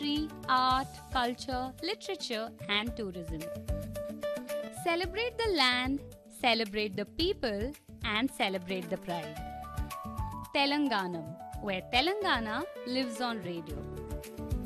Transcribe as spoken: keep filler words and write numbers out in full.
history, art, culture, literature, and tourism. Celebrate the land, celebrate the people, and celebrate the pride. Telanganam, where Telangana lives on radio.